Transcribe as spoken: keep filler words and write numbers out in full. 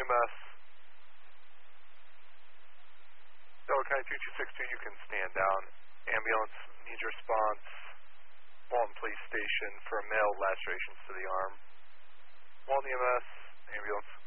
E M S. Delaware County two two six two, you can stand down. Ambulance needs response. Walton Police Station for male lacerations to the arm. Walton E M S, ambulance.